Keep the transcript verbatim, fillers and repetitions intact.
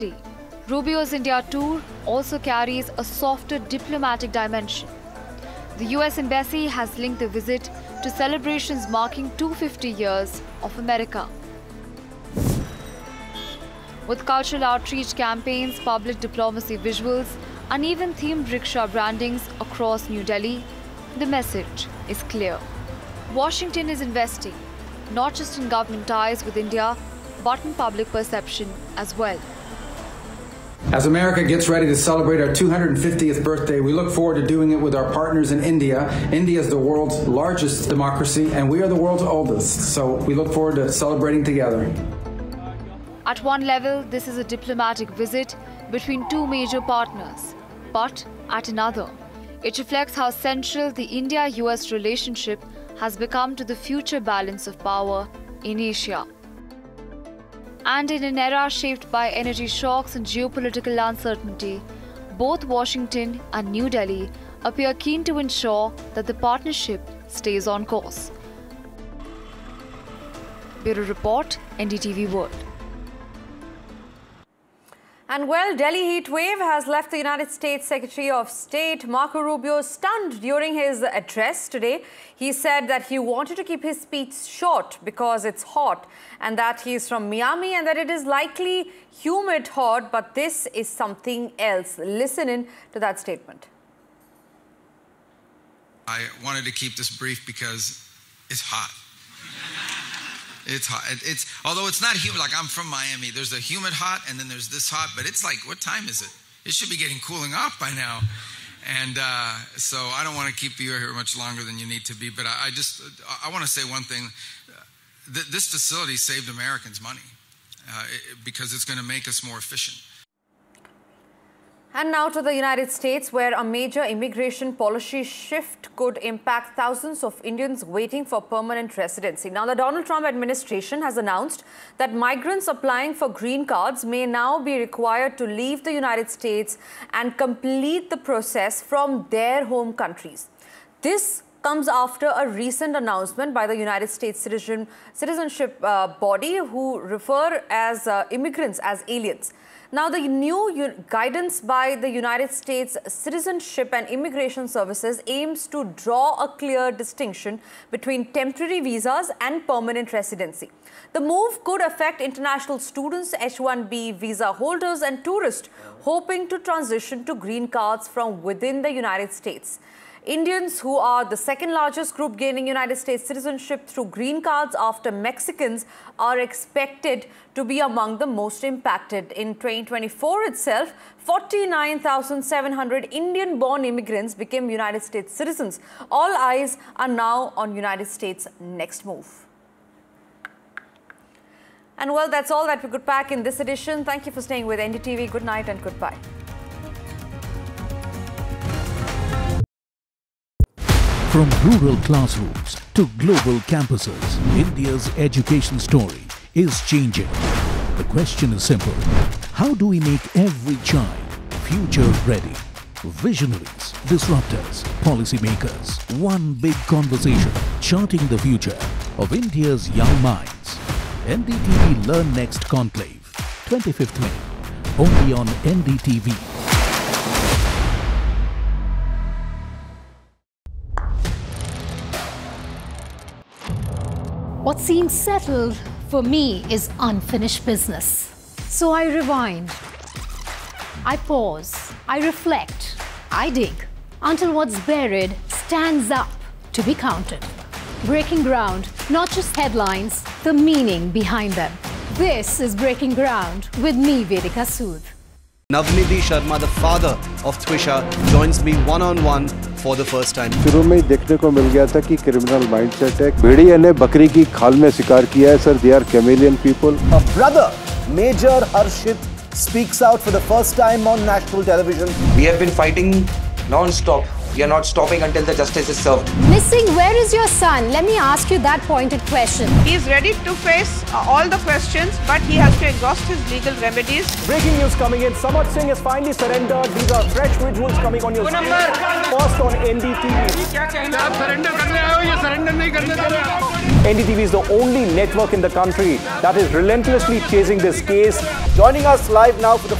Rubio's India tour also carries a softer diplomatic dimension. The U S Embassy has linked the visit to celebrations marking two hundred fifty years of America. With cultural outreach campaigns, public diplomacy visuals, uneven themed rickshaw brandings across New Delhi, the message is clear. Washington is investing not just in government ties with India, but in public perception as well. As America gets ready to celebrate our two hundred fiftieth birthday, we look forward to doing it with our partners in India. India is the world's largest democracy, and we are the world's oldest, so we look forward to celebrating together. At one level, this is a diplomatic visit between two major partners. But at another, it reflects how central the India U S relationship has become to the future balance of power in Asia. And in an era shaped by energy shocks and geopolitical uncertainty, both Washington and New Delhi appear keen to ensure that the partnership stays on course. Bureau Report, N D T V World. And well, Delhi heat wave has left the United States Secretary of State Marco Rubio stunned during his address today. He said that he wanted to keep his speech short because it's hot and that he is from Miami and that it is likely humid hot, but this is something else. Listen in to that statement. I wanted to keep this brief because it's hot. It's hot. It's although it's not humid. Like I'm from Miami. There's a humid hot, and then there's this hot. But it's like, what time is it? It should be getting cooling off by now. And uh, so I don't want to keep you here much longer than you need to be. But I, I just I want to say one thing. This facility saved Americans money uh, because it's going to make us more efficient. And now to the United States, where a major immigration policy shift could impact thousands of Indians waiting for permanent residency. Now, the Donald Trump administration has announced that migrants applying for green cards may now be required to leave the United States and complete the process from their home countries. This comes after a recent announcement by the United States citizen, citizenship uh, body who refer as uh, immigrants as aliens. Now, the new guidance by the United States Citizenship and Immigration Services aims to draw a clear distinction between temporary visas and permanent residency. The move could affect international students, H one B visa holders and tourists hoping to transition to green cards from within the United States. Indians, who are the second largest group gaining United States citizenship through green cards after Mexicans, are expected to be among the most impacted. In twenty twenty-four itself, forty-nine thousand seven hundred Indian-born immigrants became United States citizens. All eyes are now on United States' next move. And well, that's all that we could pack in this edition. Thank you for staying with N D T V. Good night and goodbye. From rural classrooms to global campuses, India's education story is changing. The question is simple. How do we make every child future-ready? Visionaries, disruptors, policymakers, one big conversation charting the future of India's young minds. N D T V Learn Next Conclave, twenty-fifth May, only on N D T V. What seems settled for me is unfinished business. So I rewind, I pause, I reflect, I dig until what's buried stands up to be counted. Breaking ground, not just headlines, the meaning behind them. This is Breaking Ground with me, Vedika Sood. Navnidhi Sharma, the father of Twisha, joins me one-on-one for the first time. शुरू में ही देखने को मिल गया था कि criminal mindset है। भेड़िए ने बकरी की खाल में शिकार किया है sir. They are chameleon people. A brother, Major Harshit, speaks out for the first time on national television. We have been fighting non-stop. We are not stopping until the justice is served. Missing, where is your son? Let me ask you that pointed question. He is ready to face uh, all the questions, but he has to exhaust his legal remedies. Breaking news coming in. Samarth Singh has finally surrendered. These are fresh visuals coming on your screen. First on N D T V. क्या कहना आप surrender करने आए हो या surrender नहीं करने दे रहे हो? N D T V is the only network in the country that is relentlessly chasing this case. Joining us live now for the